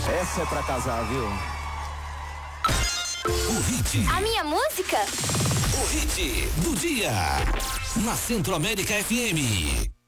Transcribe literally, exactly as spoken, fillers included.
Essa é pra casar, viu? O hit. A minha música? O hit do dia. Na Centro América F M.